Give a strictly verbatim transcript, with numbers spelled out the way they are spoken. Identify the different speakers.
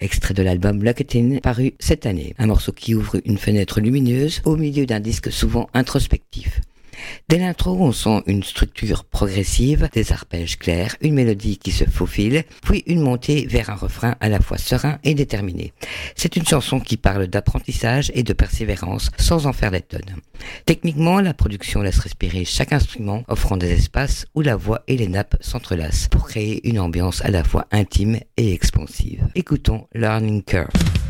Speaker 1: extrait de l'album Lock It In, paru cette année. Un morceau qui ouvre une fenêtre lumineuse au milieu d'un disque souvent introspectif. Dès l'intro, on sent une structure progressive, des arpèges clairs, une mélodie qui se faufile, puis une montée vers un refrain à la fois serein et déterminé. C'est une chanson qui parle d'apprentissage et de persévérance sans en faire des tonnes. Techniquement, la production laisse respirer chaque instrument, offrant des espaces où la voix et les nappes s'entrelacent pour créer une ambiance à la fois intime et expansive. Écoutons Learning Curve.